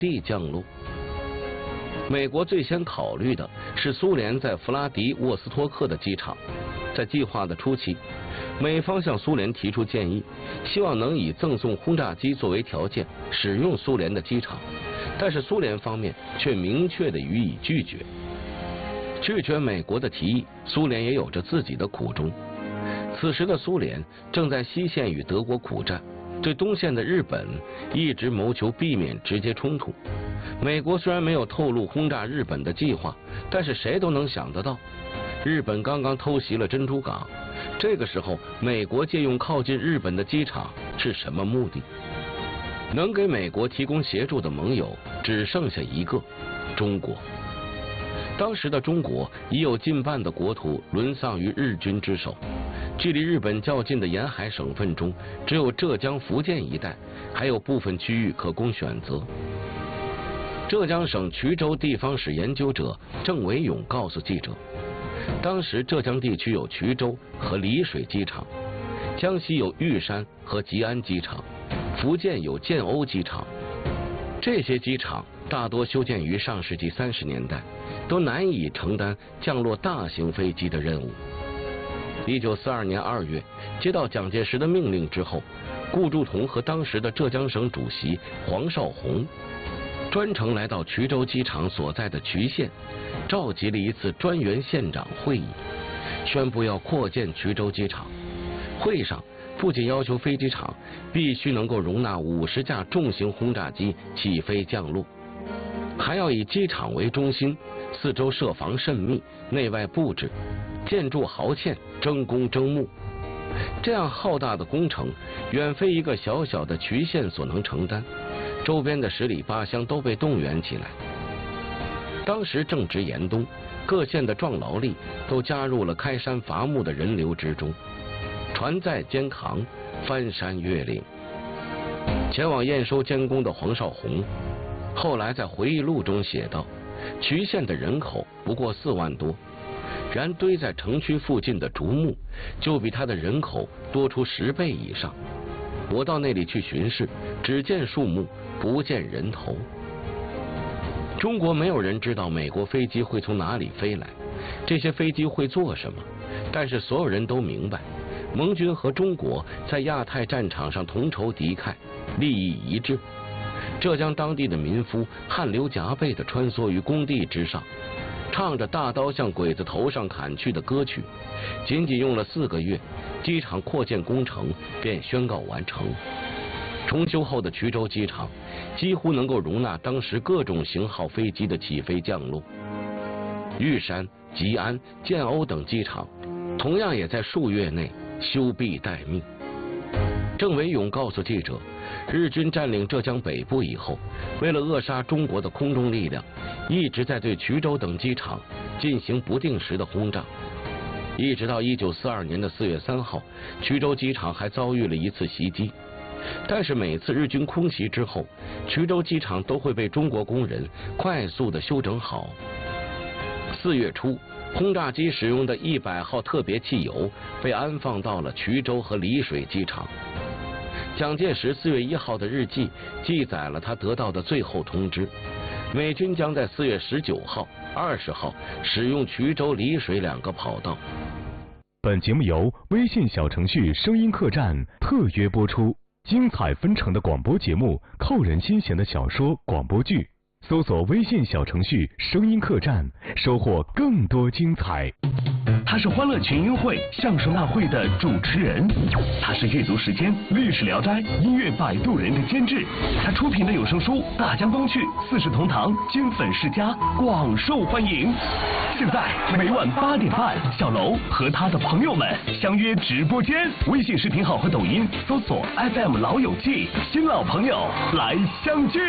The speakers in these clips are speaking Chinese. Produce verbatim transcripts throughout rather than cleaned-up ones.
地降落。美国最先考虑的是苏联在弗拉迪沃斯托克的机场。在计划的初期，美方向苏联提出建议，希望能以赠送轰炸机作为条件使用苏联的机场，但是苏联方面却明确地予以拒绝。拒绝美国的提议，苏联也有着自己的苦衷。此时的苏联正在西线与德国苦战，对东线的日本一直谋求避免直接冲突。美国虽然没有透露轰炸日本的计划，但是谁都能想得到，日本刚刚偷袭了珍珠港，这个时候美国借用靠近日本的机场是什么目的？能给美国提供协助的盟友只剩下一个，中国。当时的中国已有近半的国土沦丧于日军之手，距离日本较近的沿海省份中，只有浙江、福建一带还有部分区域可供选择。浙江省衢州地方史研究者郑维勇告诉记者，当时浙江地区有衢州和丽水机场，江西有玉山和吉安机场，福建有建瓯机场。这些机场大多修建于上世纪三十年代，都难以承担降落大型飞机的任务。一九四二年二月，接到蒋介石的命令之后，顾祝同和当时的浙江省主席黄绍竑专程来到衢州机场所在的衢县，召集了一次专员县长会议，宣布要扩建衢州机场。会议上不仅要求飞机场必须能够容纳五十架重型轰炸机起飞降落，还要以机场为中心，四周设防甚密，内外布置建筑豪欠，争功争目。这样浩大的工程远非一个小小的衢县所能承担，周边的十里八乡都被动员起来。当时正值严冬，各县的壮劳力都加入了开山伐木的人流之中，船载肩扛，翻山越岭。前往验收监工的黄绍竑后来在回忆录中写道，衢县的人口不过四万多，然堆在城区附近的竹木就比他的人口多出十倍以上。我到那里去巡视，只见树木，不见人头。中国没有人知道美国飞机会从哪里飞来，这些飞机会做什么，但是所有人都明白，盟军和中国在亚太战场上同仇敌忾，利益一致。浙江当地的民夫汗流浃背地穿梭于工地之上，唱着大刀向鬼子头上砍去的歌曲。仅仅用了四个月，机场扩建工程便宣告完成。重修后的衢州机场几乎能够容纳当时各种型号飞机的起飞降落。玉山、吉安、建瓯等机场同样也在数月内修毕待命。郑维勇告诉记者，日军占领浙江北部以后，为了扼杀中国的空中力量，一直在对衢州等机场进行不定时的轰炸。一直到一九四二年的四月三号，衢州机场还遭遇了一次袭击。但是每次日军空袭之后，衢州机场都会被中国工人快速的修整好。四月初，轰炸机使用的一百号特别汽油被安放到了衢州和丽水机场。蒋介石四月一号的日记记载了他得到的最后通知，美军将在四月十九号、二十号使用衢州、丽水两个跑道。 本节目由微信小程序声音客栈特约播出，精彩纷呈的广播节目，扣人心弦的小说、广播剧，搜索微信小程序声音客栈，收获更多精彩。 他是欢乐群英会相声大会的主持人，他是阅读时间、历史聊斋、音乐摆渡人的监制，他出品的有声书《大江东去》《四世同堂》经粉世家广受欢迎。现在每晚八点半，小楼和他的朋友们相约直播间，微信视频号和抖音搜索 F M 老友记，新老朋友来相聚。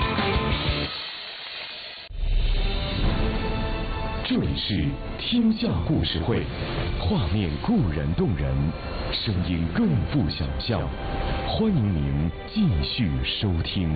这里是天下故事会，画面固然动人，声音更富想象。欢迎您继续收听。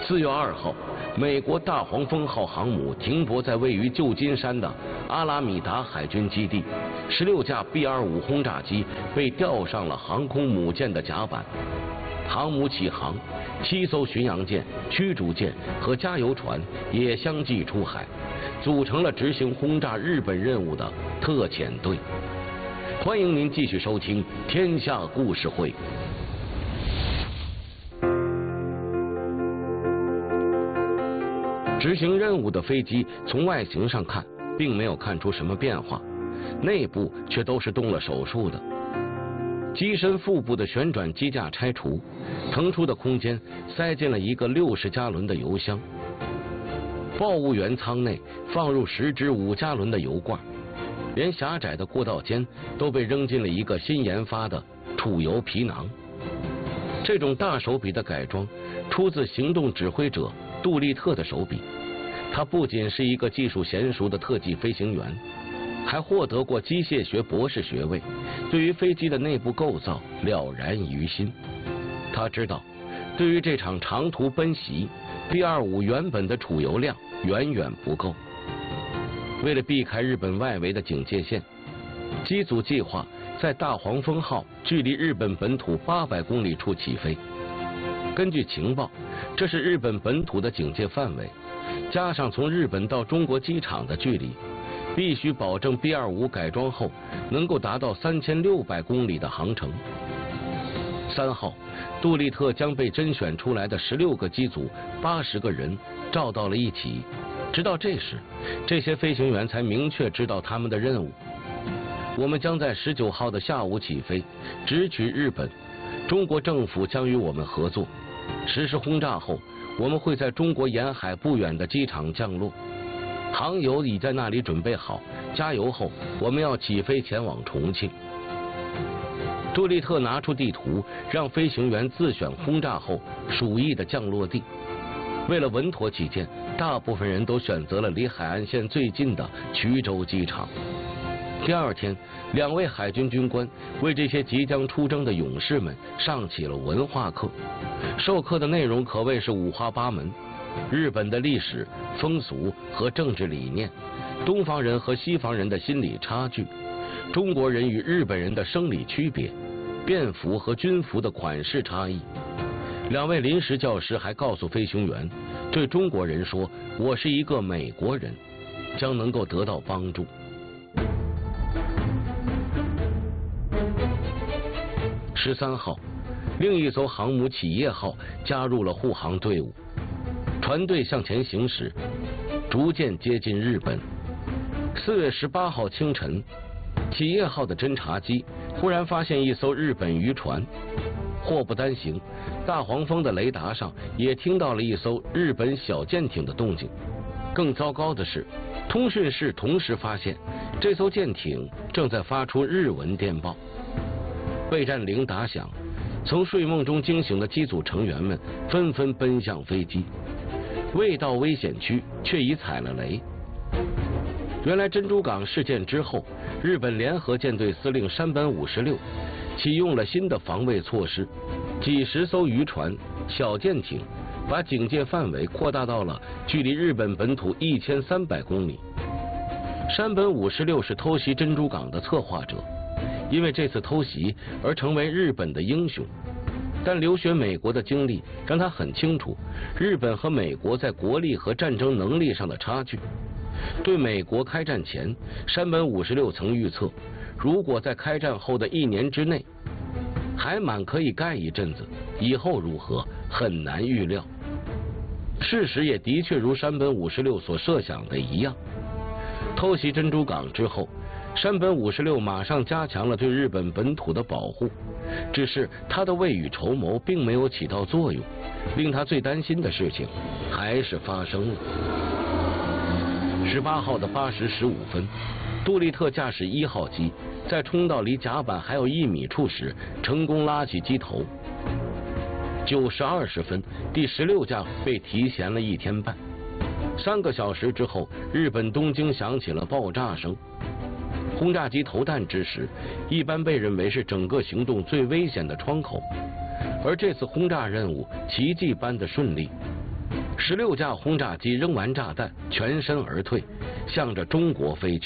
四月二号，美国大黄蜂号航母停泊在位于旧金山的阿拉米达海军基地，十六架 B 二十五 轰炸机被吊上了航空母舰的甲板。航母起航，七艘巡洋舰、驱逐舰和加油船也相继出海，组成了执行轰炸日本任务的特遣队。欢迎您继续收听《天下故事会》。执行任务的飞机从外形上看并没有看出什么变化，内部却都是动了手术的。机身腹部的旋转机架拆除，腾出的空间塞进了一个六十加仑的油箱。报务员舱内放入十支五加仑的油罐，连狭窄的过道间都被扔进了一个新研发的储油皮囊。这种大手笔的改装出自行动指挥者杜立特的手笔。他不仅是一个技术娴熟的特技飞行员，还获得过机械学博士学位，对于飞机的内部构造了然于心。他知道，对于这场长途奔袭 ，B 二十五 原本的储油量远远不够。为了避开日本外围的警戒线，机组计划在大黄蜂号距离日本本土八百公里处起飞。根据情报，这是日本本土的警戒范围，加上从日本到中国机场的距离，必须保证 B 二十五 改装后能够达到三千六百公里的航程。三号，杜立特将被甄选出来的十六个机组八十个人召到了一起，直到这时，这些飞行员才明确知道他们的任务。我们将在十九号的下午起飞，直取日本。中国政府将与我们合作，实施轰炸后，我们会在中国沿海不远的机场降落。航油已在那里准备好，加油后我们要起飞前往重庆。杜立特拿出地图，让飞行员自选轰炸后属意的降落地。为了稳妥起见，大部分人都选择了离海岸线最近的衢州机场。第二天，两位海军军官为这些即将出征的勇士们上起了文化课，授课的内容可谓是五花八门。日本的历史、风俗和政治理念，东方人和西方人的心理差距，中国人与日本人的生理区别，便服和军服的款式差异。两位临时教师还告诉飞行员，对中国人说我是一个美国人，将能够得到帮助。十三号，另一艘航母企业号加入了护航队伍，船队向前行驶，逐渐接近日本。四月十八号清晨，企业号的侦察机忽然发现一艘日本渔船。祸不单行，大黄蜂的雷达上也听到了一艘日本小舰艇的动静。更糟糕的是，通讯室同时发现这艘舰艇正在发出日文电报。备战铃打响，从睡梦中惊醒的机组成员们纷纷奔向飞机。未到危险区，却已踩了雷。原来珍珠港事件之后，日本联合舰队司令山本五十六启用了新的防卫措施，几十艘渔船、小舰艇，把警戒范围扩大到了距离日本本土一千三百公里。山本五十六是偷袭珍珠港的策划者，因为这次偷袭而成为日本的英雄。但留学美国的经历让他很清楚日本和美国在国力和战争能力上的差距。对美国开战前，山本五十六曾预测，如果在开战后的一年之内，海满可以盖一阵子，以后如何很难预料。事实也的确如山本五十六所设想的一样，偷袭珍珠港之后，山本五十六马上加强了对日本本土的保护，只是他的未雨绸缪并没有起到作用，令他最担心的事情还是发生了。十八号的八时十五分，杜立特驾驶一号机在冲到离甲板还有一米处时，成功拉起机头。九时二十分，第十六架被提前了一天半。三个小时之后，日本东京响起了爆炸声。轰炸机投弹之时，一般被认为是整个行动最危险的窗口，而这次轰炸任务奇迹般的顺利。 十六架轰炸机扔完炸弹，全身而退，向着中国飞去。